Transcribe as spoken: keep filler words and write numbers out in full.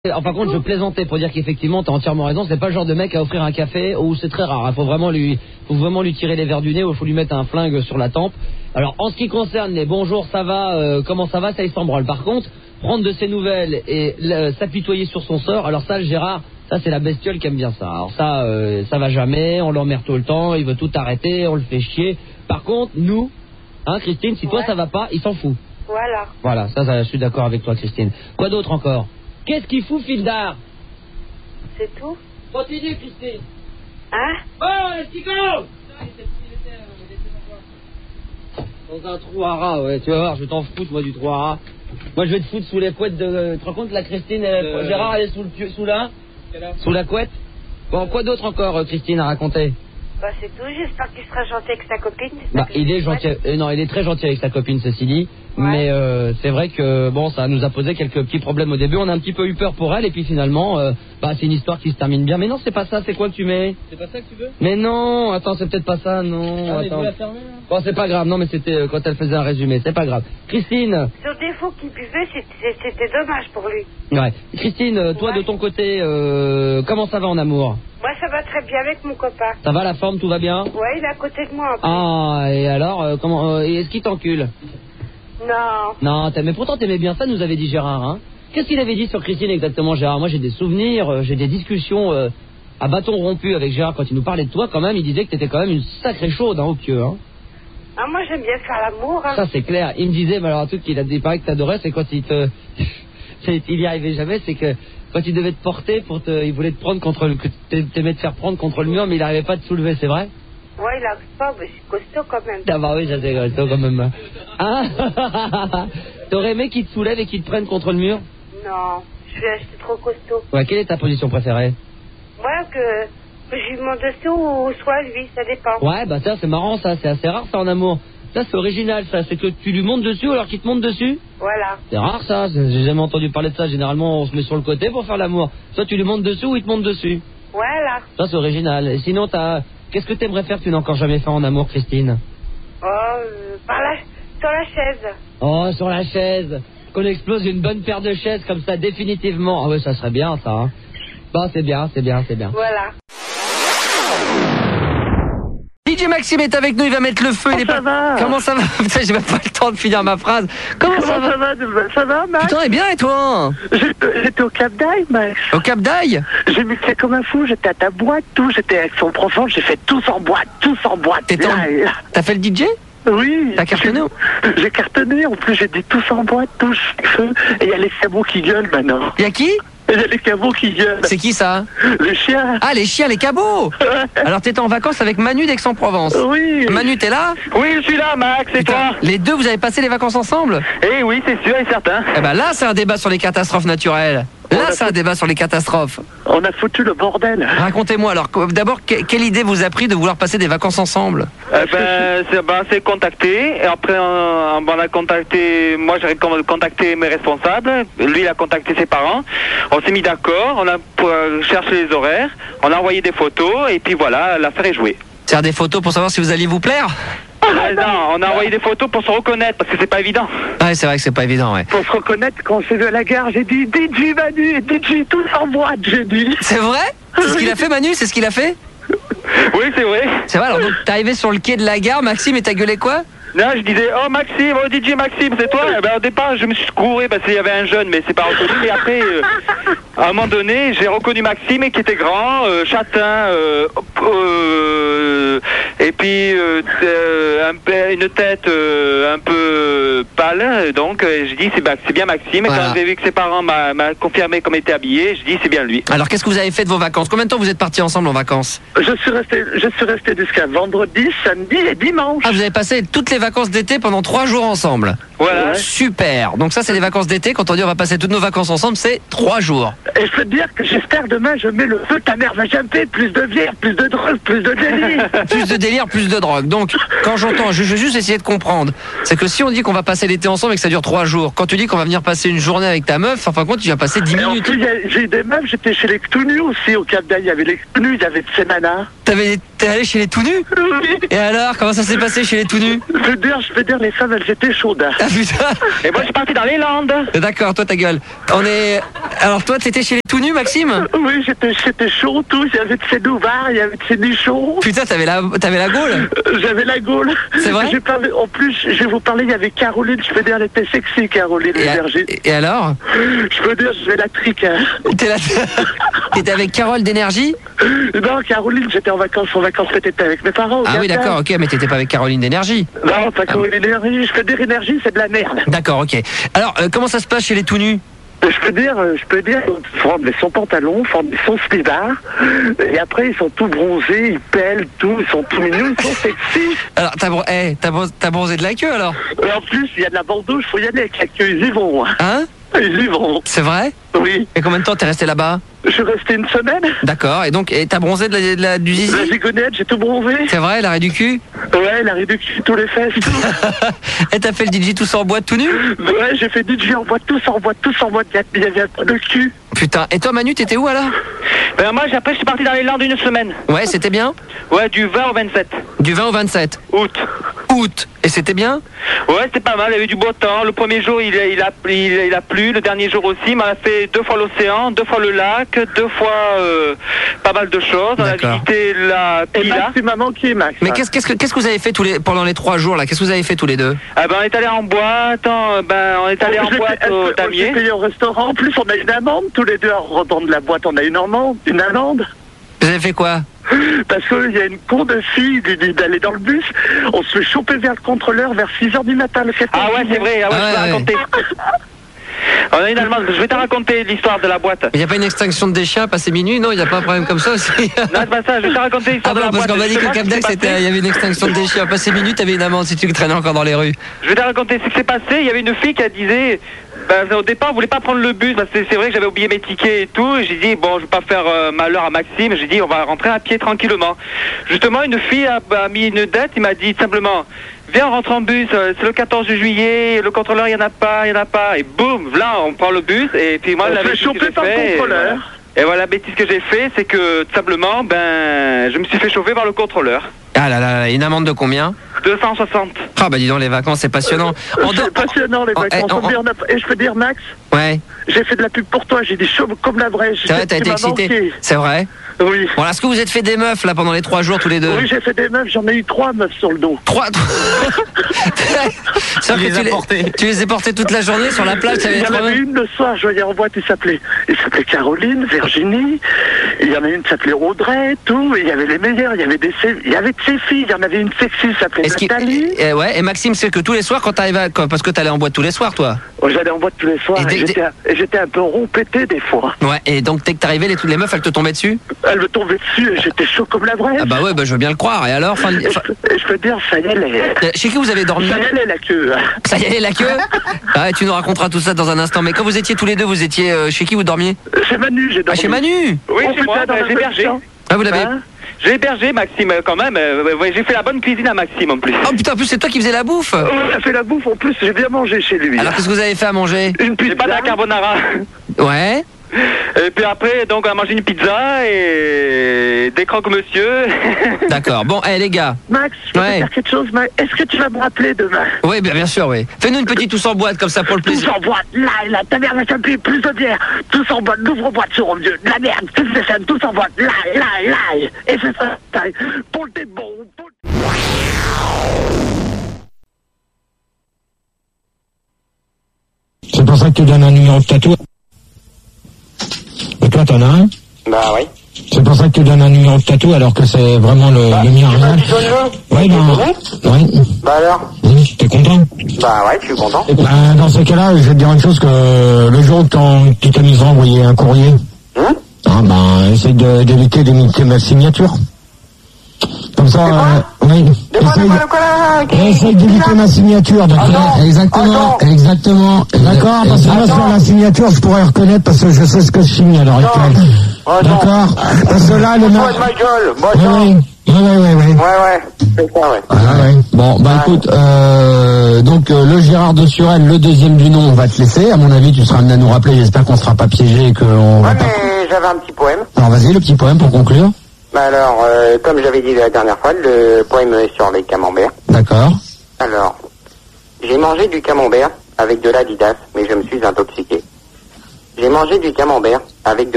Alors, par contre, je plaisantais pour dire qu'effectivement, t'as entièrement raison. C'est pas le genre de mec à offrir un café ou c'est très rare. Il faut vraiment lui, faut vraiment lui tirer les verres du nez ou il faut lui mettre un flingue sur la tempe. Alors, en ce qui concerne les bonjours, ça va, euh, comment ça va, ça il s'en branle. Par contre, prendre de ses nouvelles et euh, s'apitoyer sur son sort. Alors ça, le Gérard, ça c'est la bestiole qui aime bien ça. Alors ça, euh, ça va jamais. On l'emmerde tout le temps. Il veut tout arrêter. On le fait chier. Par contre, nous, hein, Christine, si toi ouais. ça va pas, il s'en fout. Voilà. Voilà, ça, ça, je suis d'accord avec toi, Christine. Quoi d'autre encore? Qu'est-ce qu'il fout, fil d'art? C'est tout? Continue, Christine. Hein? Oh, les petits cons! Dans un trou à rat, ouais, tu vas voir, je vais t'en foutre, moi, du trou à rat. Moi, je vais te foutre sous les couettes de... Tu te rends compte, la Christine, elle... euh... Gérard, elle est sous, le... sous la... Sous la couette. Bon, quoi d'autre encore, euh, Christine, à raconter? Bah, c'est tout. J'espère qu'il sera gentil avec sa copine. Bah, il est gentil, euh, non, il est très gentil avec sa copine, ceci dit. Ouais. Mais euh, c'est vrai que bon, ça nous a posé quelques petits problèmes au début. On a un petit peu eu peur pour elle et puis finalement, euh, bah c'est une histoire qui se termine bien. Mais non, c'est pas ça. C'est quoi que tu mets? C'est pas ça que tu veux? Mais non, attends, c'est peut-être pas ça, non. Ah, mais attends. vous la fermez, là? Bon, c'est pas grave. Non, mais c'était euh, quand elle faisait un résumé. C'est pas grave. Christine. Sur défaut qu'il buvait, c'était c'était dommage pour lui. Ouais. Christine, euh, toi Ouais. de ton côté, euh, comment ça va en amour? Moi, ça va très bien avec mon copain. Ça va la forme, tout va bien? Ouais, il est à côté de moi. Ah, et alors, euh, comment, euh, et est-ce qu'il t'encule? Non. Non, mais pourtant t'aimais bien ça, nous avait dit Gérard, hein. Qu'est-ce qu'il avait dit sur Christine exactement, Gérard? Moi j'ai des souvenirs, euh, j'ai des discussions euh, à bâton rompu avec Gérard quand il nous parlait de toi quand même, il disait que t'étais quand même une sacrée chaude, hein, au pieu, hein. Ah, moi, j'aime bien faire l'amour. Hein. Ça c'est clair, il me disait, mais alors un truc qu'il a dit pareil que t'adorais, c'est quand il te... il y arrivait jamais, c'est que quand il devait te porter, pour te... il voulait te prendre contre le... que t'aimais te faire prendre contre le mur, mais il arrivait pas à te soulever, c'est vrai? Ouais, il arrive pas, mais c'est costaud quand même. Ah bah oui, ça c'est costaud quand même. Hein? T'aurais aimé qu'il te soulève et qu'il te prenne contre le mur? Non, je suis acheté trop costaud. Ouais, quelle est ta position préférée? Ouais, que, que je lui monte dessous ou soit lui, ça dépend. Ouais, bah ça c'est marrant ça, c'est assez rare ça en amour. Ça c'est original ça, c'est que tu lui montes dessus ou alors qu'il te monte dessus? Voilà. C'est rare ça, j'ai jamais entendu parler de ça, généralement on se met sur le côté pour faire l'amour. Soit tu lui montes dessus ou il te monte dessus. Voilà. Ça c'est original. Et sinon t'as... Qu'est-ce que t'aimerais faire que tu n'as encore jamais fait en amour, Christine? Oh, euh, par la... sur la chaise. Oh, sur la chaise. Qu'on explose une bonne paire de chaises comme ça définitivement. Ah ouais, ça serait bien ça, hein. Bah c'est bien, c'est bien, c'est bien. Voilà. D J Maxime est avec nous, il va mettre le feu. Comment il est ça pas... va? Comment ça va? Putain, j'ai même pas le temps de finir ma phrase. Comment, Comment ça va? ça va? Ça va, Max? Putain, et bien et toi? J'étais j'étais au Cap d'Aille, Max. Au Cap d'Aille? J'ai mixé comme un fou, j'étais à ta boîte, tout. J'étais avec son profond, j'ai fait tous en boîte, tous en boîte. T'es en... Là, et là. T'as fait le D J? Oui. T'as cartonné? J'ai j'ai cartonné, en plus j'ai dit tous en boîte, tous feu. Et il y a les cabots qui gueulent maintenant. Y'a qui? Il y a les cabots qui gueulent. C'est qui ça? Le chien. Ah, les chiens, les cabots. Alors t'étais en vacances avec Manu d'Aix-en-Provence. Oui. Manu, t'es là? Oui, je suis là, Max, et Putain, toi? les deux, vous avez passé les vacances ensemble? Eh oui, c'est sûr et certain. Eh ben là, c'est un débat sur les catastrophes naturelles. Là, c'est un débat sur les catastrophes. On a foutu le bordel. Racontez-moi alors, d'abord, que- quelle idée vous a pris de vouloir passer des vacances ensemble? Euh, ben, c'est ben, c'est contacté, et après, on, on a contacté, moi j'ai con- contacté mes responsables, lui il a contacté ses parents, on s'est mis d'accord, on a euh, cherché les horaires, on a envoyé des photos, et puis voilà, l'affaire est jouée. Faire des photos pour savoir si vous alliez vous plaire? Euh, non, on a envoyé des photos pour se reconnaître, parce que c'est pas évident. Ouais, c'est vrai que c'est pas évident, ouais. Pour se reconnaître, quand on s'est vu à la gare, j'ai dit D J Manu, D J tous en boîte, j'ai dit. C'est vrai? C'est ce qu'il a fait, Manu? C'est ce qu'il a fait? Oui, c'est vrai. C'est vrai, alors donc t'es arrivé sur le quai de la gare, Maxime, et t'as gueulé quoi? Là, je disais, oh Maxime, oh D J Maxime, c'est toi? Eh ben, au départ, je me suis couru parce qu'il y avait un jeune, mais c'est pas reconnu. Et après, euh, à un moment donné, j'ai reconnu Maxime qui était grand, euh, châtain, euh, euh, et puis euh, euh, un peu, une tête euh, un peu pâle. Donc, euh, je dis, c'est bah, c'est bien Maxime. Et Voilà. quand j'ai vu que ses parents m'a m'a confirmé comment il était habillé, je dis, c'est bien lui. Alors qu'est-ce que vous avez fait de vos vacances? Combien de temps vous êtes partis ensemble en vacances? Je suis resté, je suis resté jusqu'à vendredi, samedi et dimanche. Ah, vous avez passé toutes les vacances d'été pendant trois jours ensemble. Voilà. Super. Donc ça, c'est les vacances d'été. Quand on dit on va passer toutes nos vacances ensemble, c'est trois jours. Et je peux te dire que j'espère demain je mets le feu, ta mère va jumper, plus de bière, plus de drogue, plus de délire. Plus de délire, plus de drogue. Donc, quand j'entends, je je veux juste essayer de comprendre, c'est que si on dit qu'on va passer l'été ensemble et que ça dure trois jours, quand tu dis qu'on va venir passer une journée avec ta meuf, en fin de compte, tu viens passer dix Et en minutes. plus, il y a- j'ai eu des meufs, j'étais chez les Ctonu aussi au Cap d'Aille, il y avait les Ctonu, il y avait Tsemana. T'avais, t'es allé chez les tout nus? Oui. Et alors, comment ça s'est passé chez les tout nus? Je veux dire, je veux dire, les femmes, elles étaient chaudes. Ah putain. Et moi, je suis parti dans les Landes. D'accord, toi ta gueule. On est. Alors toi, t'étais chez les tout nus, Maxime? Oui, j'étais, j'étais chaud, tout. Il y avait de ces douvards, il y avait de ces nichons. Putain, t'avais la, t'avais la gaule? J'avais la gaule. C'est vrai? J'ai parlé, en plus, je vais vous parler, il y avait Caroline, je peux dire, elle était sexy, Caroline Et, a- Énergie. et alors? Je peux dire, je vais la trique. Hein. T'es là. T'étais avec Carole d'Énergie? Non, Caroline, j'étais en vacances, en vacances cet été avec mes parents. au Ah oui, Qatar. d'accord, ok, mais t'étais pas avec Caroline d'Énergie. Non, pas Caroline Énergie. Je peux dire, Énergie, c'est de la merde. D'accord, ok. Alors, euh, comment ça se passe chez les tout nus? Je peux dire, euh, je peux dire, ils font enlever son pantalon, font enlever son slibard, et après ils sont tout bronzés, ils pèlent tout, ils sont tout mignons, ils sont sexy. Alors, t'as, bron- eh, t'as, bron- t'as bronzé de la queue alors? Et en plus, il y a de la bordouche, faut y aller avec la queue, ils y vont. Hein? Ils y vont. C'est vrai? Oui. Et combien de temps t'es resté là-bas? Je suis resté une semaine. D'accord, et donc, et t'as bronzé de la, de la- du zizi? La zigounette, j'ai tout bronzé. C'est vrai, l'arrêt du cul? Ouais, la réduction, tous les fesses, tout. Et t'as fait le D J tous en boîte tout nu? Ouais, j'ai fait D J en boîte, tous en boîte, tous en boîte, il y avait un peu de cul. Putain, et toi Manu, t'étais où alors? Ben, moi, j'ai- après, je suis parti dans les Landes une semaine. Ouais, c'était bien? Ouais, du vingt au vingt-sept Du vingt au vingt-sept août. août. Et c'était bien? Ouais, c'était pas mal, il y avait du beau temps. Le premier jour, il, a- il, a, il, il a plu. Le dernier jour aussi, on a fait deux fois l'océan, deux fois le lac, deux fois euh, pas mal de choses. On a D'accord. visité la Et Pila. Max, tu m'as manqué, Max. Mais qu'est-ce, qu'est-ce que, qu'est-ce que vous avez fait tous les, pendant les trois jours là? Qu'est-ce que vous avez fait tous les deux? Ah ben, on est allé en boîte, en- ben, on est allé en J'ai boîte fait- au J'ai Damier. payé au restaurant, en plus on a une amende, tous les deux en rentrant de la boîte, on a une amende, une amende. Vous avez fait quoi? Parce qu'il y a une con de fille qui dit d'aller dans le bus, on se fait choper vers le contrôleur vers six heures du matin, le quatorze Ah ouais, c'est vrai, ah ouais, Ah je vais ouais, raconter. On a une allemande, je vais te raconter l'histoire de la boîte. Il n'y a pas une extinction de déchets à passer minuit? Non, il n'y a pas un problème comme ça aussi? Non, c'est pas ça, je vais te raconter Ah l'histoire de non, la parce boîte. qu'on m'a dit Je sais que pas Cap ce qui d'Aix, s'est c'était- passé. il y avait une extinction de déchets. À passer minuit, t'avais une amende si tu traînais encore dans les rues. Je vais te raconter ce qui s'est passé. Il y avait une fille qui a disait, ben, au départ, on voulait pas prendre le bus parce que c'est vrai que j'avais oublié mes tickets et tout. Et j'ai dit, bon, je vais pas faire euh, malheur à Maxime. J'ai dit, on va rentrer à pied tranquillement. Justement, une fille a, a mis une dette. Il m'a dit simplement, viens, on rentre en bus. euh, C'est le quatorze juillet. Le contrôleur, il y en a pas, il y en a pas. Et boum, là, on prend le bus. Et puis moi, On la se fait bêtise que choper j'ai par le fait, contrôleur. Et voilà. Et voilà, la bêtise que j'ai fait, c'est que tout simplement, ben, je me suis fait chauffer par le contrôleur. Ah là là, là, une amende de combien? deux cent soixante. Ah bah dis donc, les vacances, c'est passionnant. En dehors- C'est passionnant les en- vacances. en- en- On dit, on a- Et je peux dire, Max, Ouais, j'ai fait de la pub pour toi, j'ai dit chaud comme la vraie. c'est vrai, t'as Tu été m'as excité. manqué. C'est vrai. Oui. Bon, est-ce que vous êtes fait des meufs là pendant les trois jours tous les deux? Oui, j'ai fait des meufs, j'en ai eu trois meufs sur le dos. Trois. C'est vrai Il que les a tu, portées. tu les as portés toute la journée sur la plage. Il T'avais y en trois avait meufs. une le soir, je voyais en boîte, il s'appelait, il s'appelait Caroline, Virginie. Il y en a une qui s'appelait Audrey, tout. Et il y avait les meilleurs, il y avait des, il y avait de ces filles, il y en avait une sexy, qui s'appelait Est-ce qu'il- Nathalie. eh, ouais, et Maxime, c'est que tous les soirs quand t'arrives à, quand- parce que t'allais en boîte tous les soirs, toi. Oh, j'allais en boîte tous les soirs. Et dès- Et j'étais, et j'étais un peu rond pété des fois. Ouais. Et donc dès que t'arrivais, les, les meufs, elles te tombaient dessus. Elle me tombait dessus et j'étais chaud comme la vraie. Ah bah ouais, bah je veux bien le croire. Et alors, fin, Et je, fin- peux- et je peux dire, ça y est, les- euh, chez qui vous avez dormi? ça y est, les, la queue. Ça y est, la queue. Ah ouais, tu nous raconteras tout ça dans un instant. Mais quand vous étiez tous les deux, vous étiez euh, chez qui vous dormiez? Chez Manu, j'ai Ah, dormi. chez Manu. Oui, Oh, chez putain, moi, dans ben, la j'ai hébergé. position. Ah, vous l'avez. Hein? J'ai hébergé Maxime quand même. Euh, ouais, j'ai fait la bonne cuisine à Maxime en plus. Oh putain, en plus c'est toi qui faisais la bouffe. Oh, il a fait la bouffe, en plus, j'ai bien mangé chez lui. Alors qu'est-ce que vous avez fait à manger? Une J'ai pizza. pas de la carbonara. Ouais. Et puis après, donc, on a mangé une pizza et des croque-monsieur. D'accord. Bon, eh les gars. Max, je peux Ouais. te faire quelque chose, Max. Est-ce que tu vas me rappeler demain? Oui, bien, bien sûr, oui. Fais-nous une petite tous en boîte comme ça pour le Tous plaisir. en boîte, là, là, ta mère va s'appeler plus de bière. Tous en boîte, d'ouvre-boîte sur mon vieux. De la merde, tous les scènes, tous en boîte, là, là, là. Et c'est ça, taille. Pour le thé bon. Pour... C'est pour ça que tu donnes un numéro de tatou. Et toi, t'en as un? Bah oui. C'est pour ça que tu donnes un numéro de tatou alors que c'est vraiment le, le mien réel. Oui, ben, oui. Bah alors Oui, t'es content? Bah ouais, je suis content. Ben, dans ces cas-là, je vais te dire une chose, que le jour où t'en- tu t'amuseras à envoyer un courrier, Hum ah ben, essaye de- d'éviter d'imiter ma signature. Comme ça, euh, oui. De quoi, de Essaye, quoi, de quoi là qui- essaye d'éviter ma signature. donc, Attends, exactement, attends. exactement. D'accord, parce que là, sur la signature, je pourrais reconnaître parce que je sais ce que je signe à l'heure actuelle. Attends. D'accord? Parce que là, le Toi mec... de ma gueule. Bon, Oui, attends. oui, oui, oui, oui, oui. Ouais, ouais. C'est ça, ouais. Ah, ouais. Bon, bah écoute, euh, donc euh, le Gérard de Surel, le deuxième du nom, on va te laisser. À mon avis, tu seras amené à nous rappeler. J'espère qu'on sera pas piégé et qu'on va Ouais, pas... mais j'avais un petit poème. Alors vas-y, le petit poème pour conclure. Bah alors, euh, comme j'avais dit la dernière fois, le poème est sur les camemberts. D'accord. Alors, j'ai mangé du camembert avec de l'Adidas, mais je me suis intoxiqué. J'ai mangé du camembert avec de